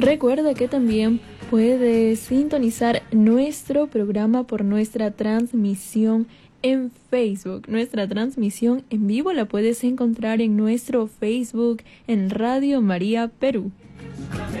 Recuerda que también puedes sintonizar nuestro programa por nuestra transmisión en Facebook. Nuestra transmisión en vivo la puedes encontrar en nuestro Facebook en Radio María Perú.